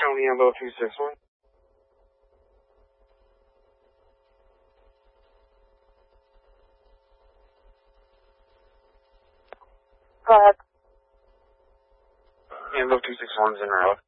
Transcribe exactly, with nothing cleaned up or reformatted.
County Ambo two six one. Go ahead. Ambo two six one's in route.